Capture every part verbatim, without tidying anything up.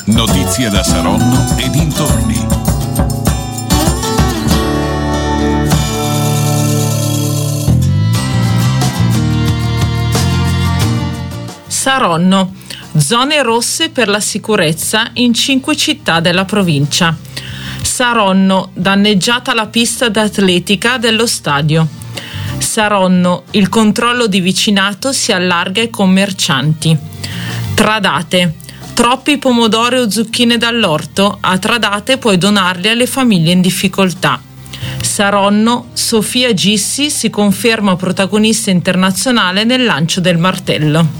Notizie da Saronno e dintorni. Saronno. Zone rosse per la sicurezza in cinque città della provincia. Saronno, danneggiata la pista d'atletica dello stadio. Saronno, il controllo di vicinato si allarga ai commercianti. Tradate. Troppi pomodori o zucchine dall'orto? A Tradate puoi donarli alle famiglie in difficoltà. Saronno, Sofia Gissi si conferma protagonista internazionale nel lancio del martello.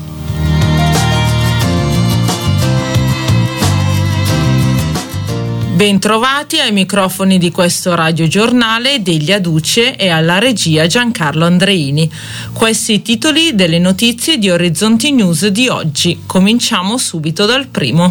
Bentrovati ai microfoni di questo radiogiornale, degli Aduce e alla regia Giancarlo Andreini. Questi i titoli delle notizie di Orizzonti News di oggi. Cominciamo subito dal primo.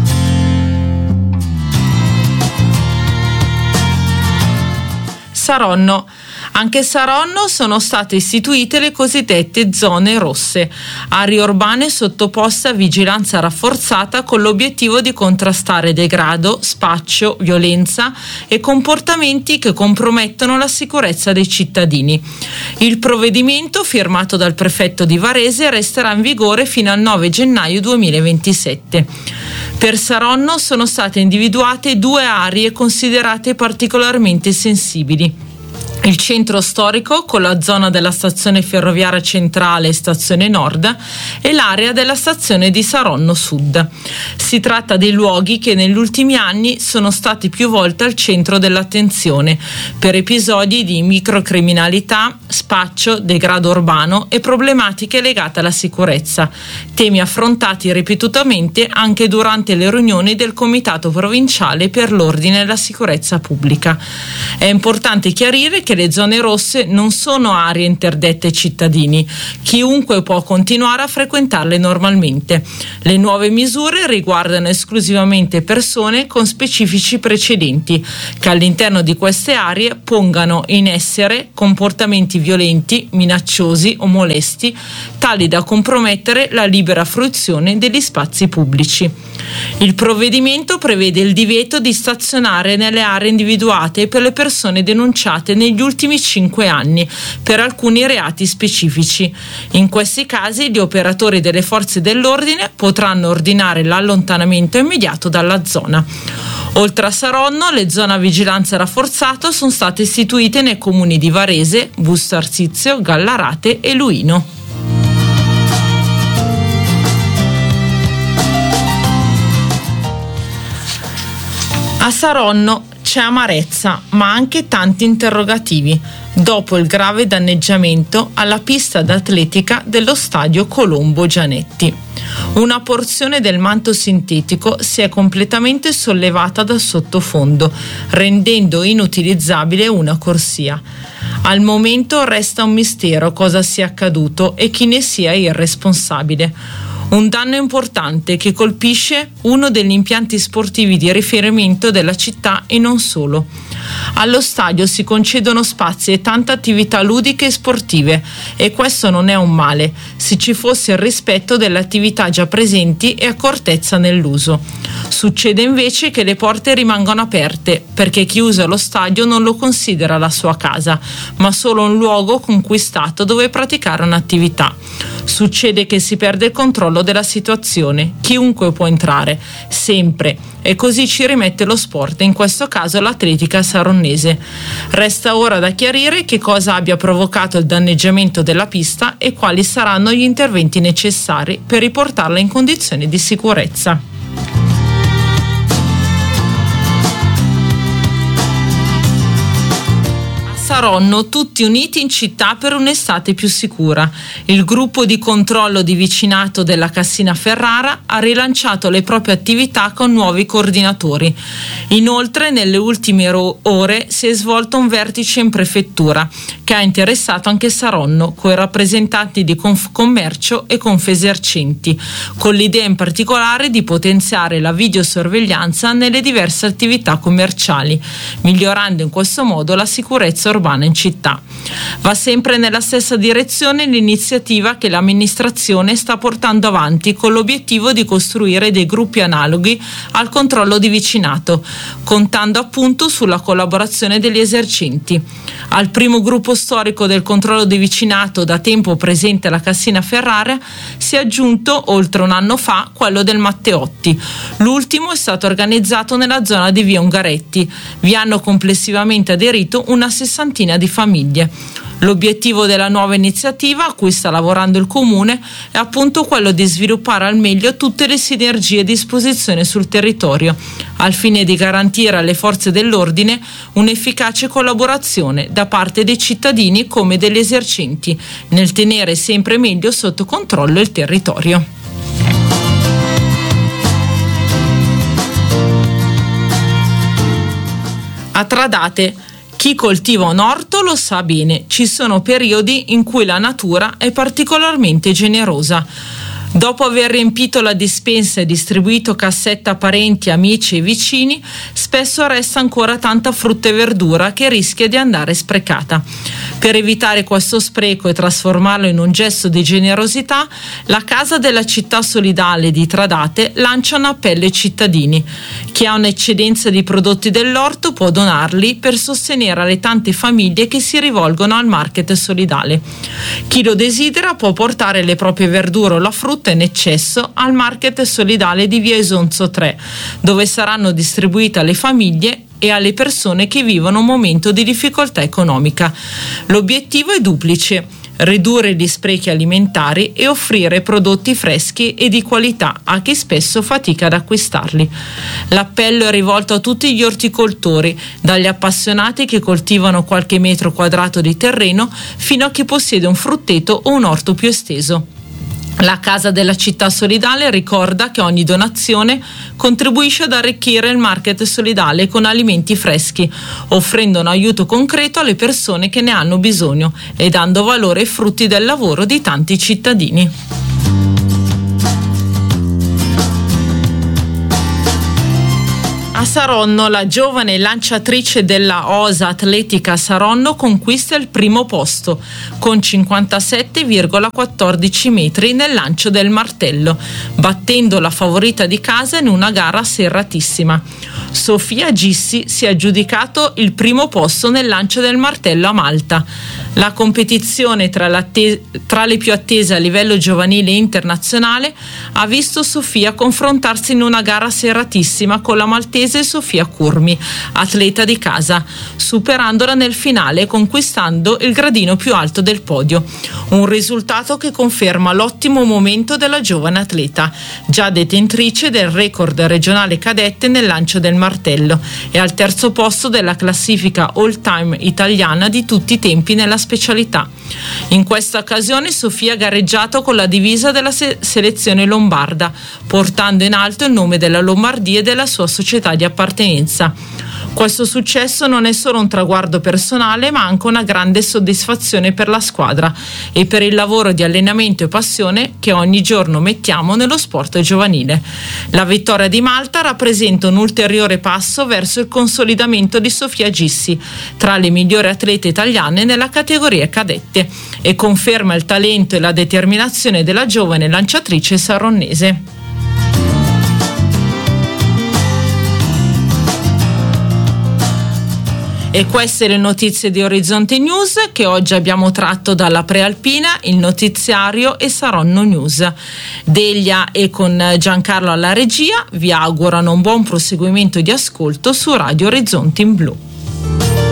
Saronno. Anche a Saronno sono state istituite le cosiddette zone rosse, aree urbane sottoposte a vigilanza rafforzata con l'obiettivo di contrastare degrado, spaccio, violenza e comportamenti che compromettono la sicurezza dei cittadini. Il provvedimento, firmato dal prefetto di Varese, resterà in vigore fino al nove gennaio duemilaventisette. Per Saronno sono state individuate due aree considerate particolarmente sensibili. Il centro storico con la zona della stazione ferroviaria centrale e stazione nord e l'area della stazione di Saronno Sud. Si tratta dei luoghi che negli ultimi anni sono stati più volte al centro dell'attenzione per episodi di microcriminalità, spaccio, degrado urbano e problematiche legate alla sicurezza, temi affrontati ripetutamente anche durante le riunioni del Comitato Provinciale per l'Ordine e la Sicurezza Pubblica. È importante chiarire che le zone rosse non sono aree interdette ai cittadini. Chiunque può continuare a frequentarle normalmente. Le nuove misure riguardano esclusivamente persone con specifici precedenti che all'interno di queste aree pongano in essere comportamenti violenti, minacciosi o molesti, tali da compromettere la libera fruizione degli spazi pubblici. Il provvedimento prevede il divieto di stazionare nelle aree individuate per le persone denunciate negli ultimi cinque anni per alcuni reati specifici. In questi casi gli operatori delle forze dell'ordine potranno ordinare l'allontanamento immediato dalla zona. Oltre a Saronno, le zone a vigilanza rafforzata sono state istituite nei comuni di Varese, Busto Arsizio, Gallarate e Luino. A Saronno c'è amarezza, ma anche tanti interrogativi, dopo il grave danneggiamento alla pista d'atletica dello stadio Colombo Gianetti. Una porzione del manto sintetico si è completamente sollevata dal sottofondo, rendendo inutilizzabile una corsia. Al momento resta un mistero cosa sia accaduto e chi ne sia il responsabile. Un danno importante che colpisce uno degli impianti sportivi di riferimento della città e non solo. Allo stadio si concedono spazi e tante attività ludiche e sportive e questo non è un male, se ci fosse il rispetto delle attività già presenti e accortezza nell'uso. Succede invece che le porte rimangono aperte perché chi usa lo stadio non lo considera la sua casa, ma solo un luogo conquistato dove praticare un'attività. Succede che si perde il controllo della situazione, chiunque può entrare, sempre, e così ci rimette lo sport, in questo caso l'atletica saronnese. Resta ora da chiarire che cosa abbia provocato il danneggiamento della pista e quali saranno gli interventi necessari per riportarla in condizioni di sicurezza. Saronno, tutti uniti in città per un'estate più sicura. Il gruppo di controllo di vicinato della Cassina Ferrara ha rilanciato le proprie attività con nuovi coordinatori. Inoltre, nelle ultime ro- ore si è svolto un vertice in prefettura che ha interessato anche Saronno, con rappresentanti di Confcommercio e Confesercenti, con l'idea in particolare di potenziare la videosorveglianza nelle diverse attività commerciali, migliorando in questo modo la sicurezza urbana urbana in città. Va sempre nella stessa direzione l'iniziativa che l'amministrazione sta portando avanti con l'obiettivo di costruire dei gruppi analoghi al controllo di vicinato, contando appunto sulla collaborazione degli esercenti. Al primo gruppo storico del controllo di vicinato da tempo presente alla Cassina Ferrara si è aggiunto oltre un anno fa quello del Matteotti. L'ultimo è stato organizzato nella zona di via Ungaretti. Vi hanno complessivamente aderito una sessantina di famiglie. L'obiettivo della nuova iniziativa, a cui sta lavorando il Comune, è appunto quello di sviluppare al meglio tutte le sinergie a disposizione sul territorio, al fine di garantire alle forze dell'ordine un'efficace collaborazione da parte dei cittadini come degli esercenti, nel tenere sempre meglio sotto controllo il territorio. A Tradate, chi coltiva un orto lo sa bene, ci sono periodi in cui la natura è particolarmente generosa. Dopo aver riempito la dispensa e distribuito cassette a parenti, amici e vicini, spesso resta ancora tanta frutta e verdura che rischia di andare sprecata. Per evitare questo spreco e trasformarlo in un gesto di generosità, la Casa della Città Solidale di Tradate lancia un appello ai cittadini. Chi ha un'eccedenza di prodotti dell'orto può donarli per sostenere le tante famiglie che si rivolgono al market solidale. Chi lo desidera può portare le proprie verdure o la frutta in eccesso al market solidale di via Isonzo tre, dove saranno distribuite alle famiglie e alle persone che vivono un momento di difficoltà economica. L'obiettivo è duplice: ridurre gli sprechi alimentari e offrire prodotti freschi e di qualità a chi spesso fatica ad acquistarli. L'appello è rivolto a tutti gli orticoltori, dagli appassionati che coltivano qualche metro quadrato di terreno fino a chi possiede un frutteto o un orto più esteso. La Casa della Città Solidale ricorda che ogni donazione contribuisce ad arricchire il market solidale con alimenti freschi, offrendo un aiuto concreto alle persone che ne hanno bisogno e dando valore ai frutti del lavoro di tanti cittadini. A Saronno, la giovane lanciatrice della Osa Atletica Saronno conquista il primo posto con cinquantasette virgola quattordici metri nel lancio del martello, battendo la favorita di casa in una gara serratissima. Sofia Gissi si è aggiudicato il primo posto nel lancio del martello a Malta. La competizione tra, tra le più attese a livello giovanile e internazionale ha visto Sofia confrontarsi in una gara serratissima con la maltese Sofia Curmi, atleta di casa, superandola nel finale e conquistando il gradino più alto del podio. Un risultato che conferma l'ottimo momento della giovane atleta, già detentrice del record regionale cadette nel lancio del martello e al terzo posto della classifica all-time italiana di tutti i tempi nella specialità. In questa occasione Sofia ha gareggiato con la divisa della se- selezione lombarda, portando in alto il nome della Lombardia e della sua società di appartenenza. Questo successo non è solo un traguardo personale, ma anche una grande soddisfazione per la squadra e per il lavoro di allenamento e passione che ogni giorno mettiamo nello sport giovanile. La vittoria di Malta rappresenta un ulteriore passo verso il consolidamento di Sofia Gissi tra le migliori atlete italiane nella categoria cadette e conferma il talento e la determinazione della giovane lanciatrice saronnese. E queste le notizie di Orizzonte News che oggi abbiamo tratto dalla Prealpina, il notiziario e Saronno News. Delia e con Giancarlo alla regia vi augurano un buon proseguimento di ascolto su Radio Orizzonte in Blu.